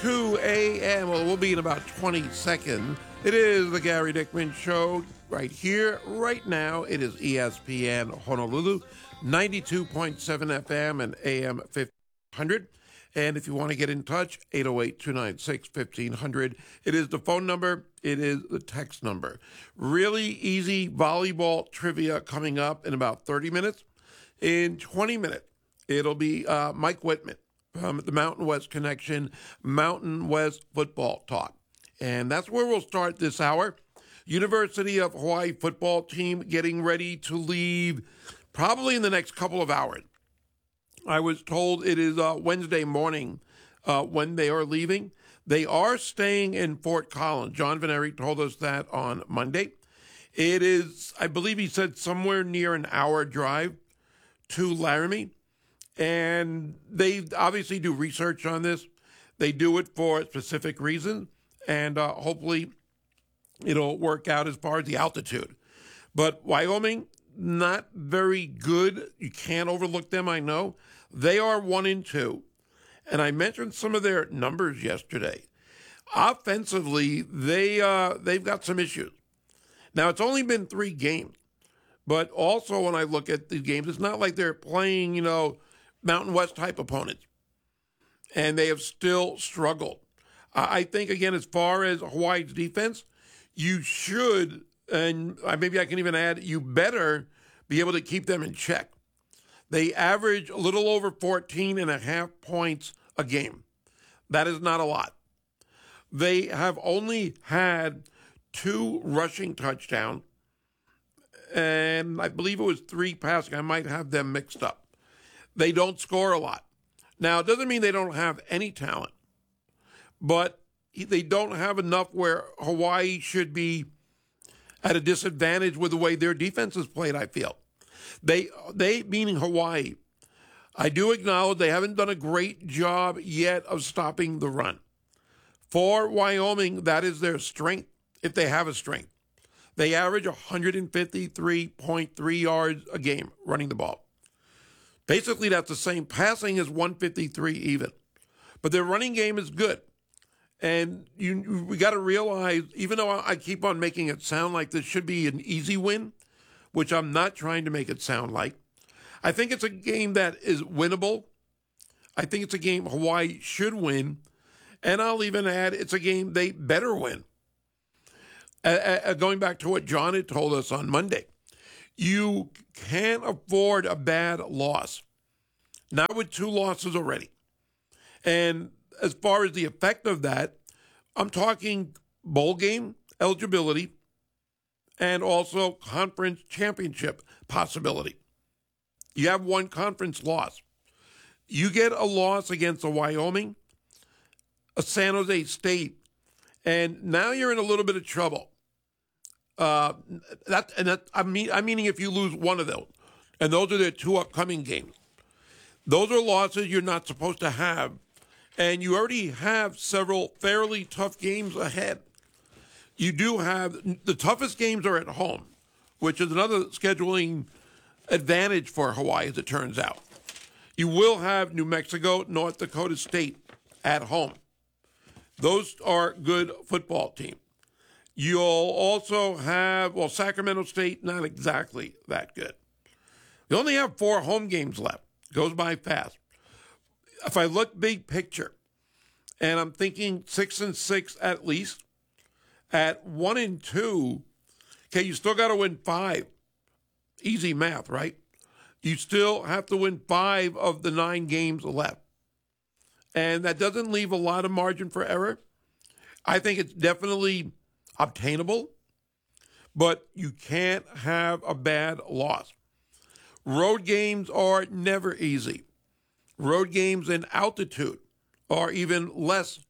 8:02 a.m. Well, we'll be in about 20 seconds. It is the Gary Dickman Show right here, right now. It is ESPN Honolulu, 92.7 FM and AM 1500. And if you want to get in touch, 808-296-1500. It is the phone number. It is the text number. Really easy volleyball trivia coming up in about 30 minutes. In 20 minutes, it'll be Mike Whitman from the Mountain West Connection, Mountain West Football Talk. And that's where we'll start this hour. University of Hawaii football team getting ready to leave probably in the next couple of hours. I was told it is Wednesday morning when they are leaving. They are staying in Fort Collins. John Veneri told us that on Monday. It is, I believe he said, somewhere near an hour drive to Laramie. And they obviously do research on this. They do it for specific reasons. And hopefully it'll work out as far as the altitude. But Wyoming, not very good. You can't overlook them, I know. They are 1-2. And I mentioned some of their numbers yesterday. Offensively, they've got some issues. Now, it's only been 3 games. But also when I look at the games, it's not like they're playing, Mountain West type opponents. And they have still struggled. I think, again, as far as Hawaii's defense, you should, and maybe I can even add, you better be able to keep them in check. They average a little over 14.5 points a game. That is not a lot. They have only had 2 rushing touchdowns, and I believe it was 3 passing. I might have them mixed up. They don't score a lot. Now, it doesn't mean they don't have any talent, but they don't have enough where Hawaii should be at a disadvantage with the way their defense is played, I feel. They meaning Hawaii, I do acknowledge they haven't done a great job yet of stopping the run. For Wyoming, that is their strength, if they have a strength. They average 153.3 yards a game running the ball. Basically, that's the same. Passing is 153 even. But their running game is good. And we got to realize, even though I keep on making it sound like this should be an easy win, which I'm not trying to make it sound like, I think it's a game that is winnable. I think it's a game Hawaii should win. And I'll even add it's a game they better win. Going back to what John had told us on Monday, you can't afford a bad loss. Not with 2 losses already. And as far as the effect of that, I'm talking bowl game eligibility and also conference championship possibility. You have 1 conference loss. You get a loss against a Wyoming, a San Jose State, and now you're in a little bit of trouble. I'm meaning if you lose one of those, and those are their 2 upcoming games. Those are losses you're not supposed to have, and you already have several fairly tough games ahead. You do have the toughest games are at home, which is another scheduling advantage for Hawaii, as it turns out. You will have New Mexico, North Dakota State at home. Those are good football teams. You'll also have, Sacramento State, not exactly that good. You only have 4 home games left. Goes by fast. If I look big picture, and I'm thinking 6-6 at least, at 1-2, okay, you still got to win 5. Easy math, right? You still have to win 5 of the 9 games left. And that doesn't leave a lot of margin for error. I think it's definitely obtainable, but you can't have a bad loss. Road games are never easy. Road games in altitude are even less.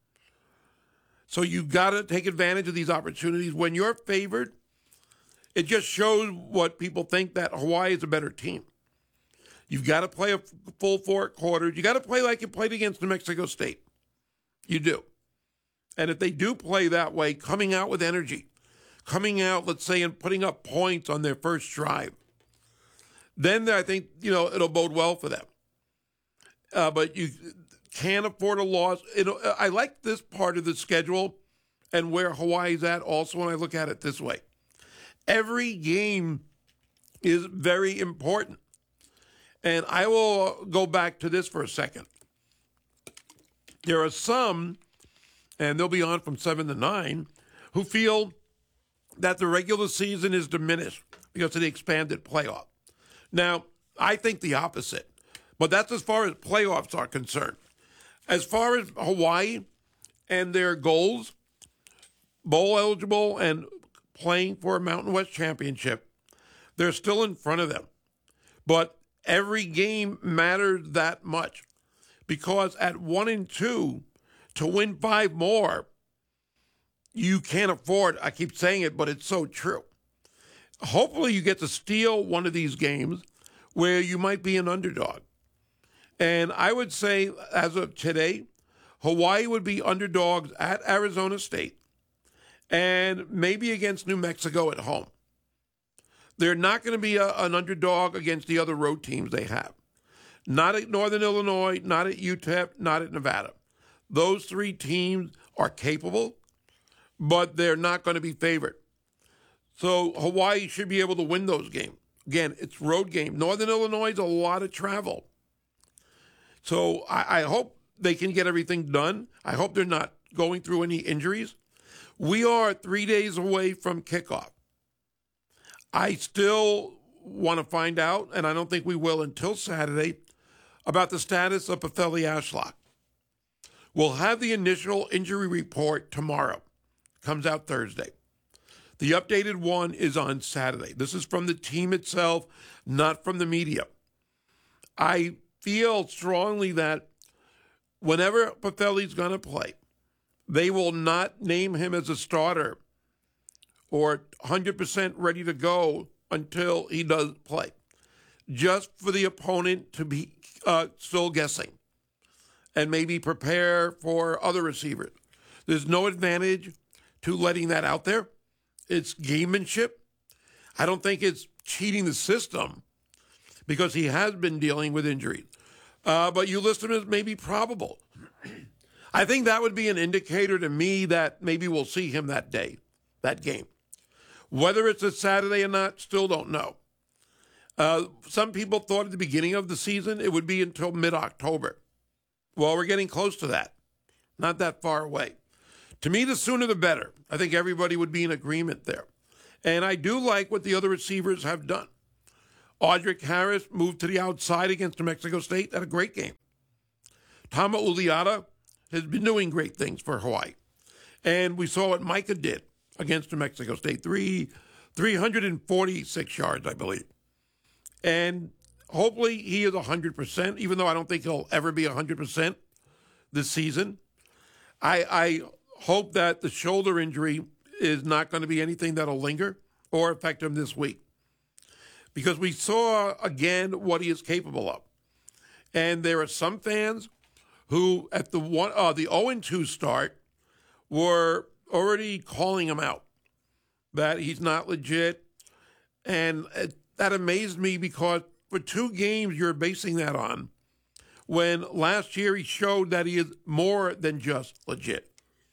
So you've got to take advantage of these opportunities. When you're favored, it just shows what people think, that Hawaii is a better team. You've got to play a full 4 quarters. You got to play like you played against New Mexico State. You do. And if they do play that way, coming out with energy, coming out, let's say, and putting up points on their first drive, then I think, it'll bode well for them. But can't afford a loss. I like this part of the schedule and where Hawaii's at also when I look at it this way. Every game is very important. And I will go back to this for a second. There are some, and they'll be on from 7 to 9, who feel that the regular season is diminished because of the expanded playoff. Now, I think the opposite, but that's as far as playoffs are concerned. As far as Hawaii and their goals, bowl eligible and playing for a Mountain West championship, they're still in front of them. But every game matters that much because at 1 and 2, to win 5 more, you can't afford, I keep saying it, but it's so true. Hopefully you get to steal one of these games where you might be an underdog. And I would say, as of today, Hawaii would be underdogs at Arizona State and maybe against New Mexico at home. They're not going to be an underdog against the other road teams they have. Not at Northern Illinois, not at UTEP, not at Nevada. Those 3 teams are capable, but they're not going to be favored. So Hawaii should be able to win those games. Again, it's road game. Northern Illinois is a lot of travel. So I hope they can get everything done. I hope they're not going through any injuries. We are 3 days away from kickoff. I still want to find out, and I don't think we will until Saturday, about the status of Pefeli Ashlock. We'll have the initial injury report tomorrow. Comes out Thursday. The updated one is on Saturday. This is from the team itself, not from the media. I feel strongly that whenever Pefeli's going to play, they will not name him as a starter or 100% ready to go until he does play, just for the opponent to be still guessing and maybe prepare for other receivers. There's no advantage to letting that out there. It's gamemanship. I don't think it's cheating the system because he has been dealing with injuries. But you list him as maybe probable. I think that would be an indicator to me that maybe we'll see him that day, that game. Whether it's a Saturday or not, still don't know. Some people thought at the beginning of the season it would be until mid-October. Well, we're getting close to that. Not that far away. To me, the sooner the better. I think everybody would be in agreement there. And I do like what the other receivers have done. Audric Harris moved to the outside against New Mexico State. Had a great game. Tama Uliata has been doing great things for Hawaii. And we saw what Micah did against New Mexico State. 346 yards, I believe. And hopefully he is 100%, even though I don't think he'll ever be 100% this season. I hope that the shoulder injury is not going to be anything that'll linger or affect him this week. Because we saw, again, what he is capable of. And there are some fans who, at the 0-2 start, were already calling him out, that he's not legit. And that amazed me because for 2 games you're basing that on, when last year he showed that he is more than just legit.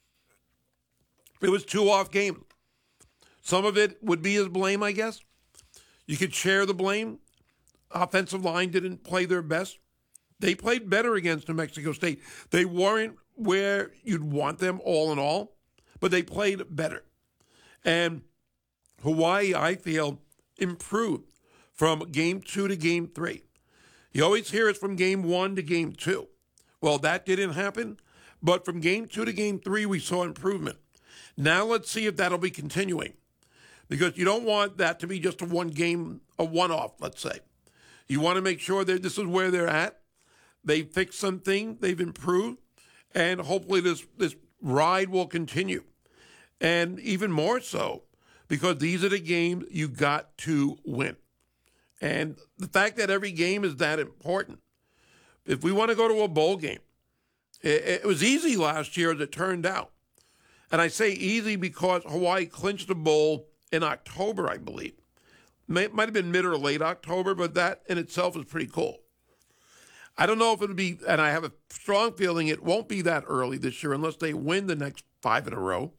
It was 2 off games. Some of it would be his blame, I guess. You could share the blame. Offensive line didn't play their best. They played better against New Mexico State. They weren't where you'd want them all in all, but they played better. And Hawaii, I feel, improved from game 2 to game 3. You always hear it from game 1 to game 2. Well, that didn't happen, but from game 2 to game 3, we saw improvement. Now let's see if that'll be continuing, because you don't want that to be just a one-off, let's say. You want to make sure that this is where they're at. They fixed something, they've improved, and hopefully this ride will continue. And even more so, because these are the games you got to win. And the fact that every game is that important. If we want to go to a bowl game, it was easy last year as it turned out. And I say easy because Hawaii clinched the bowl in October, I believe. Might have been mid or late October, but that in itself is pretty cool. I don't know if it'll be, and I have a strong feeling it won't be that early this year unless they win the next 5 in a row.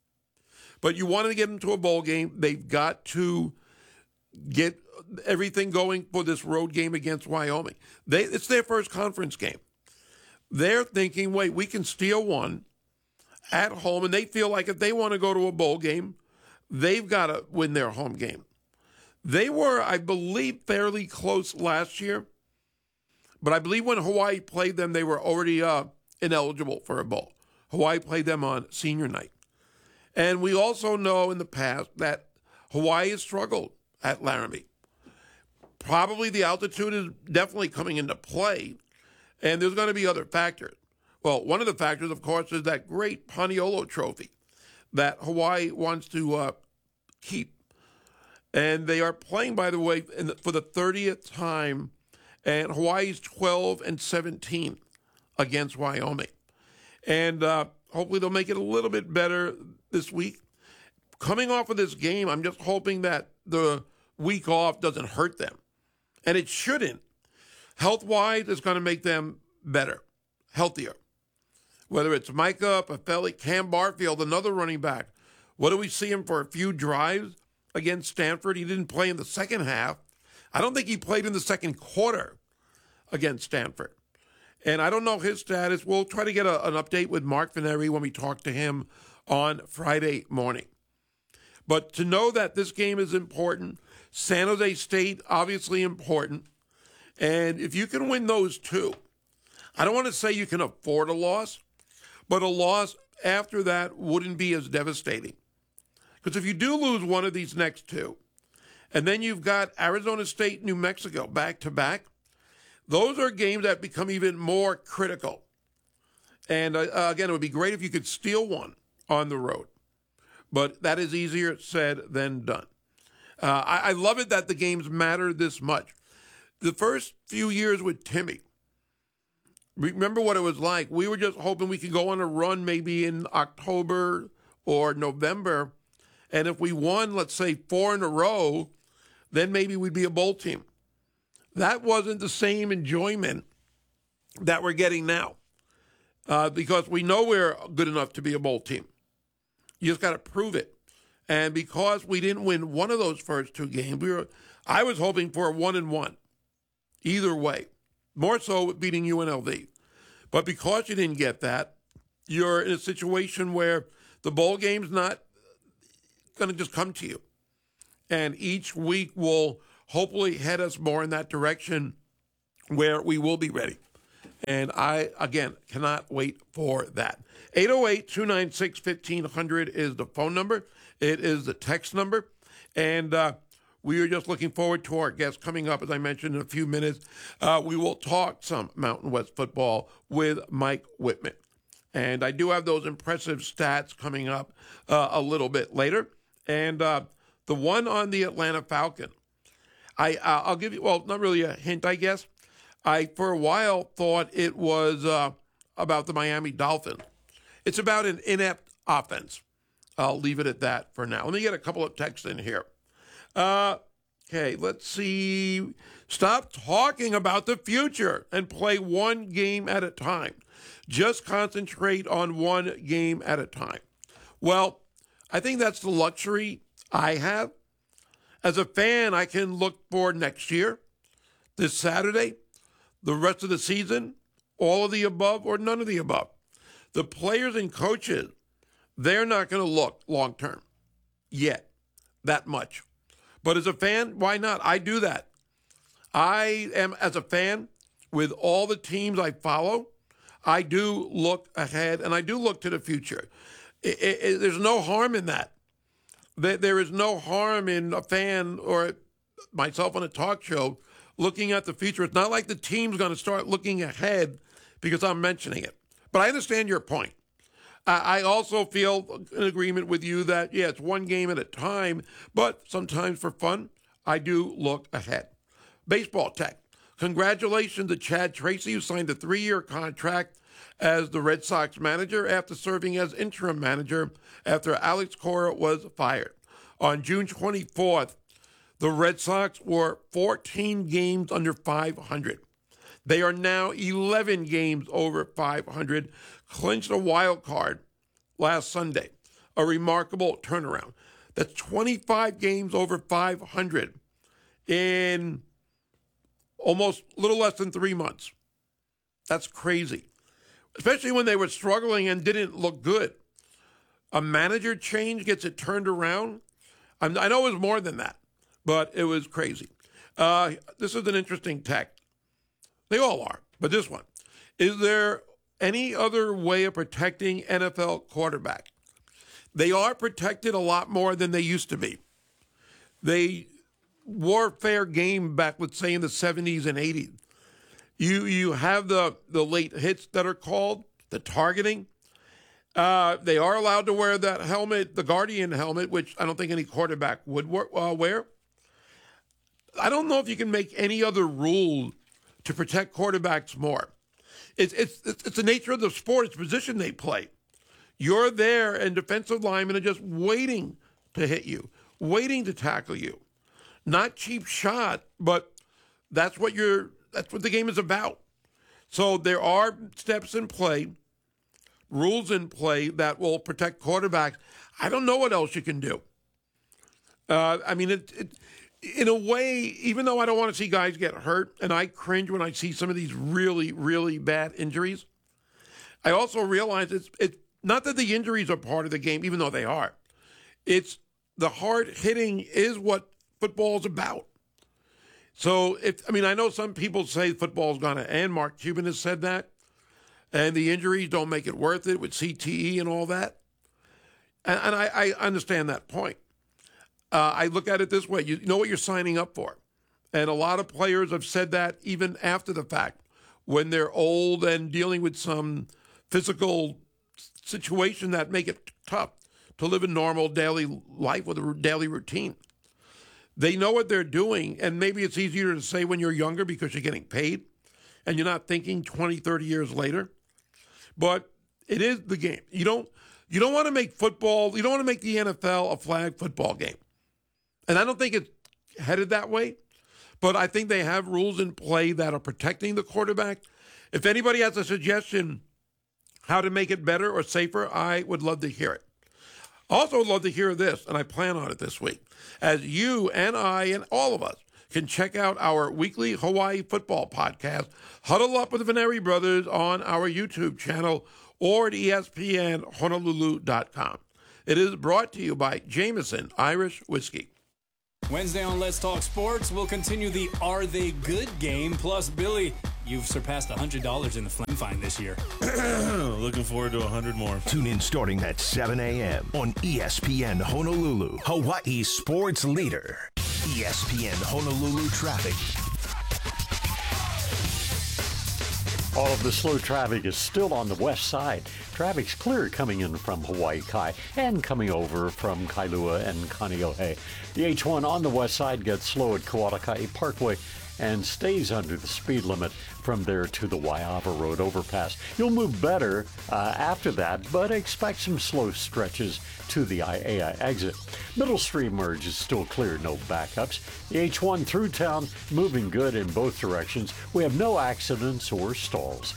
But you wanted to get them to a bowl game. They've got to get everything going for this road game against Wyoming. It's their first conference game. They're thinking, wait, we can steal one at home, and they feel like if they want to go to a bowl game, they've got to win their home game. They were, I believe, fairly close last year, but I believe when Hawaii played them, they were already ineligible for a bowl. Hawaii played them on senior night. And we also know in the past that Hawaii has struggled at Laramie. Probably the altitude is definitely coming into play, and there's going to be other factors. Well, one of the factors, of course, is that great Paniolo trophy that Hawaii wants to keep. And they are playing, by the way, for the 30th time, and Hawaii's 12-17 against Wyoming. And hopefully they'll make it a little bit better this week. Coming off of this game, I'm just hoping that the week off doesn't hurt them. And it shouldn't. Health-wise, it's going to make them better, healthier. Whether it's Micah, Pafeli, Cam Barfield, another running back. What do we see him for a few drives against Stanford? He didn't play in the second half. I don't think he played in the second quarter against Stanford. And I don't know his status. We'll try to get an update with Mark Veneri when we talk to him on Friday morning. But to know that this game is important, San Jose State, obviously important. And if you can win those two, I don't want to say you can afford a loss, but a loss after that wouldn't be as devastating. Because if you do lose one of these next two, and then you've got Arizona State, New Mexico back-to-back, those are games that become even more critical. And again, it would be great if you could steal one on the road. But that is easier said than done. I love it that the games matter this much. The first few years with Timmy, remember what it was like. We were just hoping we could go on a run maybe in October or November. And if we won, let's say, 4 in a row, then maybe we'd be a bowl team. That wasn't the same enjoyment that we're getting now because we know we're good enough to be a bowl team. You just got to prove it. And because we didn't win one of those first two games, I was hoping for a 1-1 either way, more so beating UNLV. But because you didn't get that, you're in a situation where the bowl game's not going to just come to you. And each week will hopefully head us more in that direction where we will be ready. And I, again, cannot wait for that. 808-296-1500 is the phone number. It is the text number. And we are just looking forward to our guests coming up, as I mentioned, in a few minutes. We will talk some Mountain West football with Mike Whitman. And I do have those impressive stats coming up a little bit later. And the one on the Atlanta Falcon, I'll give you, well, not really a hint, I guess. I, for a while, thought it was about the Miami Dolphins. It's about an inept offense. I'll leave it at that for now. Let me get a couple of texts in here. Okay, let's see. Stop talking about the future and play one game at a time. Just concentrate on one game at a time. Well, I think that's the luxury I have. As a fan, I can look for next year, this Saturday, the rest of the season, all of the above or none of the above. The players and coaches, they're not going to look long-term yet, that much. But as a fan, why not? I do that. I am, as a fan, with all the teams I follow, I do look ahead and I do look to the future. There's no harm in that. There is no harm in a fan or myself on a talk show looking at the future. It's not like the team's going to start looking ahead because I'm mentioning it. But I understand your point. I also feel in agreement with you that, yeah, it's one game at a time, but sometimes for fun, I do look ahead. Baseball tech. Congratulations to Chad Tracy, who signed a 3-year contract as the Red Sox manager after serving as interim manager after Alex Cora was fired. On June 24th, the Red Sox were 14 games under 500. They are now 11 games over 500, clinched a wild card last Sunday, a remarkable turnaround. That's 25 games over 500 in almost a little less than 3 months. That's crazy, especially when they were struggling and didn't look good. A manager change gets it turned around. I know it was more than that, but it was crazy. This is an interesting text. They all are, but this one. Is there any other way of protecting NFL quarterback? They are protected a lot more than they used to be. They wore fair game back, let's say, in the 70s and 80s. You have the late hits that are called, the targeting. They are allowed to wear that helmet, the Guardian helmet, which I don't think any quarterback would wear. I don't know if you can make any other rule to protect quarterbacks more. It's the nature of the sport. It's the position they play. You're there, and defensive linemen are just waiting to hit you, waiting to tackle you. Not cheap shot, but that's what the game is about. So there are steps in play, rules in play that will protect quarterbacks. I don't know what else you can do. In a way, even though I don't want to see guys get hurt, and I cringe when I see some of these really, really bad injuries, I also realize it's not that the injuries are part of the game, even though they are. It's the hard hitting is what football is about. So, I know some people say football is going to end. Mark Cuban has said that. And the injuries don't make it worth it with CTE and all that. And I understand that point. I look at it this way. You know what you're signing up for. And a lot of players have said that even after the fact, when they're old and dealing with some physical situation that make it tough to live a normal daily life with a daily routine. They know what they're doing, and maybe it's easier to say when you're younger because you're getting paid and you're not thinking 20, 30 years later. But it is the game. You don't want to make football, you don't want to make the NFL a flag football game. And I don't think it's headed that way, but I think they have rules in play that are protecting the quarterback. If anybody has a suggestion how to make it better or safer, I would love to hear it. Also would love to hear this, and I plan on it this week, as you and I and all of us can check out our weekly Hawaii football podcast, Huddle Up with the Veneri Brothers, on our YouTube channel or at ESPNHonolulu.com. It is brought to you by Jameson Irish Whiskey. Wednesday on Let's Talk Sports, we'll continue the Are They Good game. Plus, Billy, you've surpassed $100 in the Flynn Find this year. Looking forward to 100 more. Tune in starting at 7 a.m. on ESPN Honolulu, Hawaii sports leader. ESPN Honolulu traffic. All of the slow traffic is still on the west side. Traffic's clear coming in from Hawaii Kai and coming over from Kailua and Kaneohe. The H1 on the west side gets slow at Kauai Parkway and stays under the speed limit from there to the Waiava Road overpass. You'll move better after that, but expect some slow stretches to the Aiea exit. Middle Stream merge is still clear, no backups. The H1 through town moving good in both directions. We have no accidents or stalls.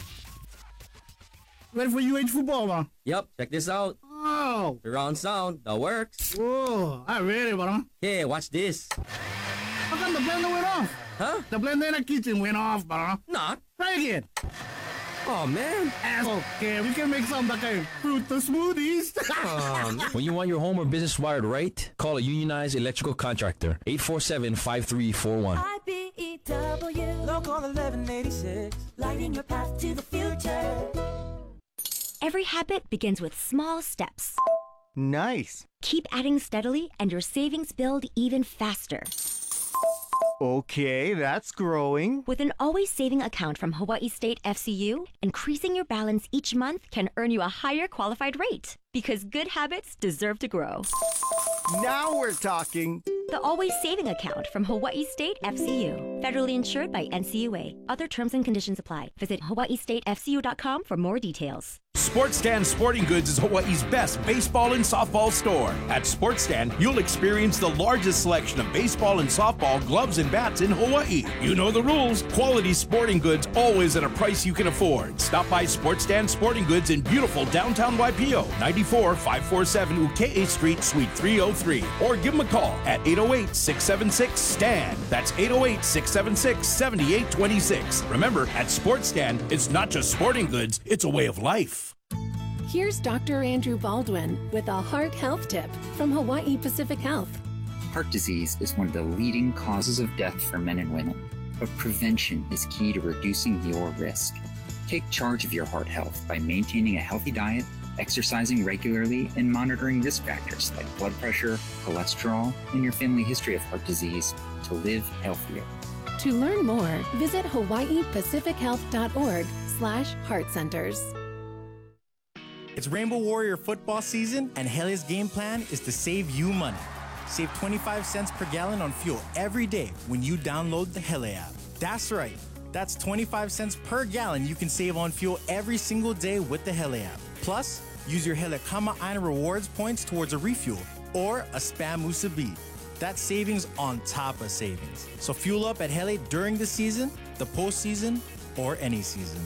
Ready for UH football, man? Yep, check this out. Oh. Surround sound, that works. Whoa, I'm ready, man. Hey, watch this. How come the blender went off? Huh? The blender in the kitchen went off, man. Not. Try again. Oh, man. Okay, we can make some like a fruit smoothies. When you want your home or business wired right, call a unionized electrical contractor. 847-5341. IBEW Local 1186. Lighting your path to the future. Every habit begins with small steps. Nice. Keep adding steadily and your savings build even faster. Okay, that's growing. With an always saving account from Hawaii State FCU, increasing your balance each month can earn you a higher qualified rate. Because good habits deserve to grow. Now we're talking. The Always Saving Account from Hawaii State FCU. Federally insured by NCUA. Other terms and conditions apply. Visit hawaiistatefcu.com for more details. Sports Stand Sporting Goods is Hawaii's best baseball and softball store. At Sports Stand, you'll experience the largest selection of baseball and softball gloves and bats in Hawaii. You know the rules. Quality sporting goods always at a price you can afford. Stop by Sports Stand Sporting Goods in beautiful downtown Waipio, 94-547 Ukea Street, Suite 303. Or give them a call at 808-676-STAND. That's 808-676-7826. Remember, at Sports Stand, it's not just sporting goods, it's a way of life. Here's Dr. Andrew Baldwin with a heart health tip from Hawaii Pacific Health. Heart disease is one of the leading causes of death for men and women, but prevention is key to reducing your risk. Take charge of your heart health by maintaining a healthy diet, exercising regularly, and monitoring risk factors like blood pressure, cholesterol, and your family history of heart disease to live healthier. To learn more, visit hawaiipacifichealth.org/heart centers. It's Rainbow Warrior football season, and Helia's game plan is to save you money. Save 25 cents per gallon on fuel every day when you download the Helia app. That's right. That's 25 cents per gallon you can save on fuel every single day with the Helia app. Plus, use your Helia Kama'aina rewards points towards a refuel or a Spam Musabi. That's savings on top of savings. So fuel up at Helia during the season, the postseason, or any season.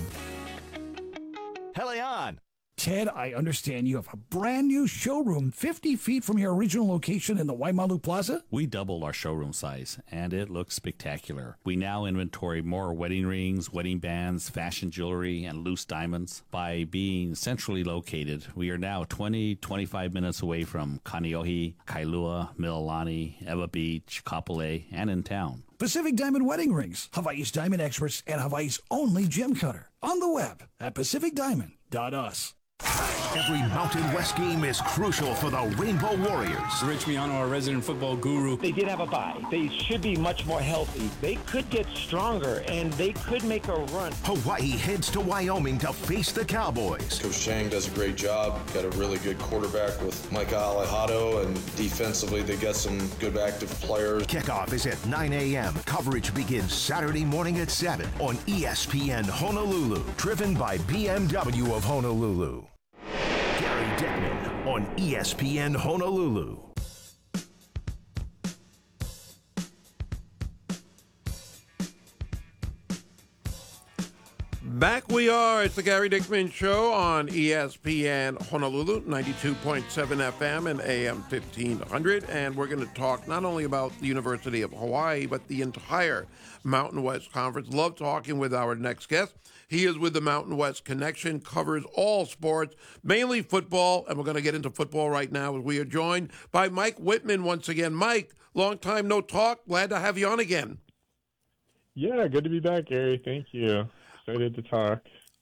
Helion! Ted, I understand you have a brand new showroom 50 feet from your original location in the Waimalu Plaza? We doubled our showroom size, and it looks spectacular. We now inventory more wedding rings, wedding bands, fashion jewelry, and loose diamonds. By being centrally located, we are now 25 minutes away from Kaneohe, Kailua, Mililani, Ewa Beach, Kapolei, and in town. Pacific Diamond Wedding Rings, Hawaii's diamond experts and Hawaii's only gem cutter. On the web at pacificdiamond.us. Every Mountain West game is crucial for the Rainbow Warriors. Rich Miano, our resident football guru. They did have a bye. They should be much more healthy. They could get stronger, and they could make a run. Hawaii heads to Wyoming to face the Cowboys. Coach Chang does a great job. Got a really good quarterback with Micah Alejado, and defensively they got some good active players. Kickoff is at 9 a.m. Coverage begins Saturday morning at 7 on ESPN Honolulu. Driven by BMW of Honolulu. Gary Dickman on ESPN Honolulu. Back we are. It's the Gary Dickman Show on ESPN Honolulu, 92.7 FM and AM 1500. And we're going to talk not only about the University of Hawaii, but the entire Mountain West Conference. Love talking with our next guest. He is with the Mountain West Connection, covers all sports, mainly football, and we're going to get into football right now as we are joined by Mike Whitman once again. Mike, long time no talk. Glad to have you on again. Yeah, good to be back, Gary. Thank you. Excited to talk.